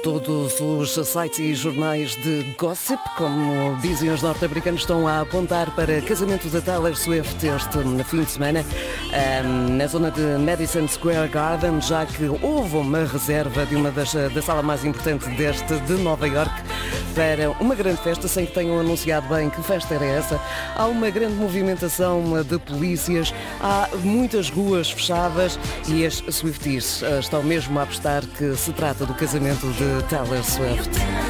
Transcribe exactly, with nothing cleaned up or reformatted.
Todos os sites e jornais de gossip, como dizem os norte-americanos, estão a apontar para casamento da Taylor Swift este fim de semana um, na zona de Madison Square Garden, já que houve uma reserva de uma das da sala mais importante deste de Nova Iorque para uma grande festa, sem que tenham anunciado bem que festa era essa. Há uma grande movimentação de polícias, há muitas ruas fechadas e as Swifties estão mesmo a apostar que se trata do casamento de Taylor Swift.